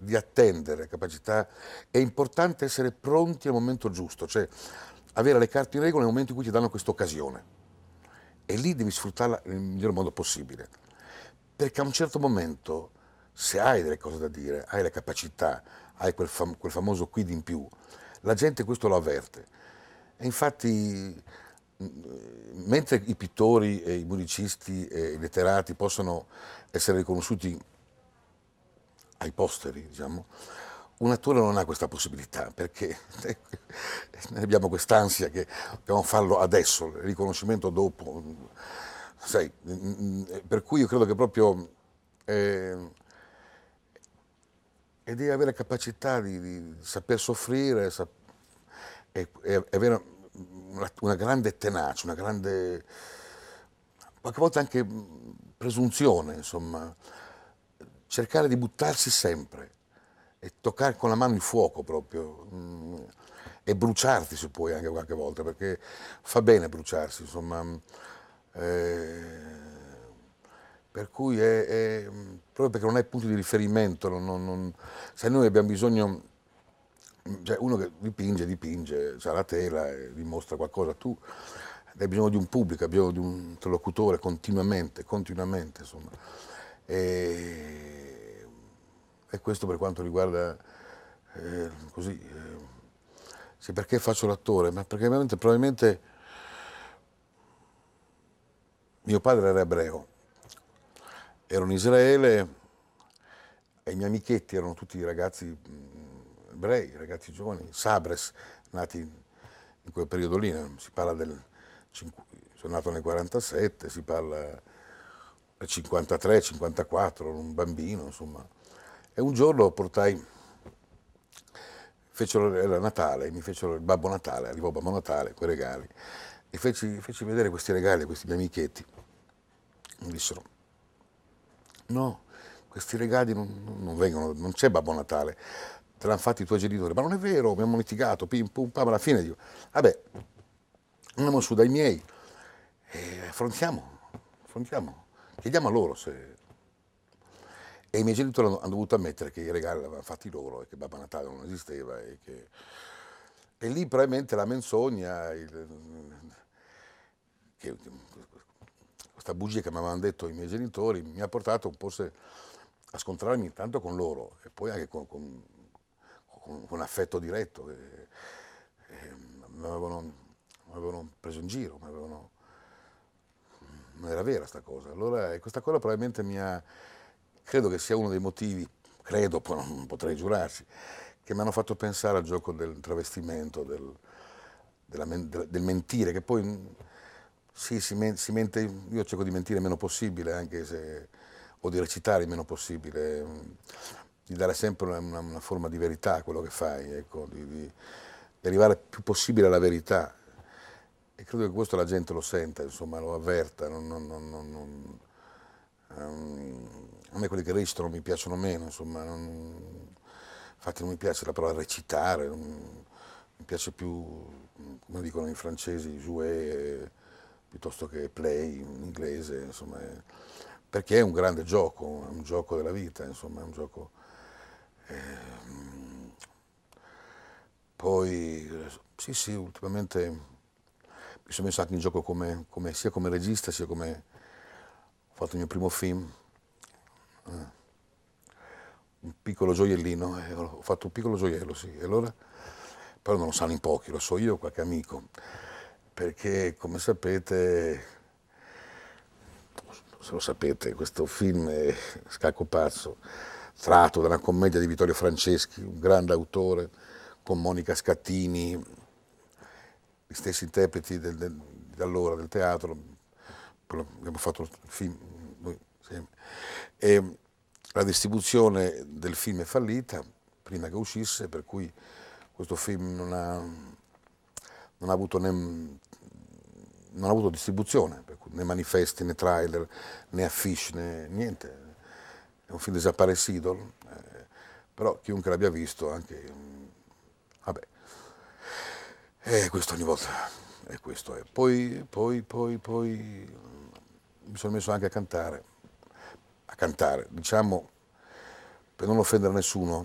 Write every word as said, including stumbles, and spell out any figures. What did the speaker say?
di attendere, capacità, è importante essere pronti al momento giusto, cioè avere le carte in regola nel momento in cui ti danno questa occasione. E lì devi sfruttarla nel miglior modo possibile. Perché a un certo momento, se hai delle cose da dire, hai la capacità, hai quel, fam- quel famoso quid in più, la gente questo lo avverte. E infatti, mh, mentre i pittori e i musicisti e i letterati possono essere riconosciuti ai posteri, diciamo, un attore non ha questa possibilità perché noi abbiamo quest'ansia che dobbiamo farlo adesso, il riconoscimento dopo. Sai, per cui io credo che proprio eh, e devi avere capacità di, di saper soffrire sap- e, e avere una, una grande tenacia, una grande, qualche volta anche presunzione, insomma, cercare di buttarsi sempre e toccare con la mano il fuoco proprio mm, e bruciarti se puoi anche qualche volta perché fa bene bruciarsi, insomma. eh, per cui è, è- proprio perché non hai punti di riferimento, non, non- non- sai, noi abbiamo bisogno, cioè uno che dipinge, dipinge, ha la tela e dimostra qualcosa, tu hai bisogno di un pubblico, hai bisogno di un interlocutore continuamente, continuamente, insomma. E, e questo per quanto riguarda eh, così, eh, sì, perché faccio l'attore? Ma perché veramente, probabilmente mio padre era ebreo, ero in Israele e i miei amichetti erano tutti ragazzi mh, ebrei, ragazzi giovani, sabres, nati in quel periodo lì, no? Si parla del, cinqu- sono nato nel quarantasette, si parla del cinquantatré, cinquantaquattro, ero un bambino, insomma. E un giorno portai, fecero, era Natale, mi fecero il Babbo Natale, arrivò Babbo Natale con i regali, e feci, feci vedere questi regali a questi miei amichetti. Mi dissero, no, questi regali non, non vengono, non c'è Babbo Natale, te l'hanno fatti i tuoi genitori. Ma non è vero, abbiamo litigato, pim pum pam, alla fine dico, vabbè, andiamo su dai miei e affrontiamo, affrontiamo, chiediamo a loro se... E i miei genitori hanno, hanno dovuto ammettere che i regali li avevano fatti loro e che Babbo Natale non esisteva e che... E lì probabilmente la menzogna, il- che, questa bugia che mi avevano detto i miei genitori mi ha portato forse a scontrarmi tanto con loro e poi anche con, con, con, con affetto diretto. Che, eh, mi avevano, mi avevano preso in giro, mi avevano, non era vera sta cosa. Allora eh, questa cosa probabilmente mi ha, credo che sia uno dei motivi, credo, poi non potrei giurarci, che mi hanno fatto pensare al gioco del travestimento, del, della men- del- del mentire, che poi sì, si, men- si mente, io cerco di mentire il meno possibile, anche se, o di recitare il meno possibile, mh, di dare sempre una, una- una forma di verità a quello che fai, ecco, di, di- di arrivare il più possibile alla verità. E credo che questo la gente lo senta, insomma, lo avverta. Non, non- non- non- non- ehm, a me quelli che recitano mi piacciono meno, insomma, non- infatti non mi piace la parola recitare, non- mi piace più, come dicono i francesi, jouer, eh, piuttosto che play in inglese, insomma, eh, perché è un grande gioco, è un gioco della vita, insomma, è un gioco... ehm, poi, eh, sì, sì, ultimamente mi sono messo anche in gioco come, come- sia come regista, sia come... Ho fatto il mio primo film, un piccolo gioiellino, eh, ho fatto un piccolo gioiello, sì, e allora, però non lo sanno in pochi, lo so io e qualche amico, perché come sapete, se lo sapete, questo film è Scacco Pazzo, tratto da una commedia di Vittorio Franceschi, un grande autore, con Monica Scattini, gli stessi interpreti del, del, di allora del teatro, abbiamo fatto il film noi insieme. E la distribuzione del film è fallita prima che uscisse, per cui questo film non ha, non ha avuto né, non ha avuto distribuzione, per cui né manifesti né trailer né affiche né niente. È un film desaparecido, eh, però chiunque l'abbia visto anche, vabbè, e questo ogni volta, e questo è. Poi, poi, poi, poi mi sono messo anche a cantare, a cantare, diciamo, per non offendere nessuno,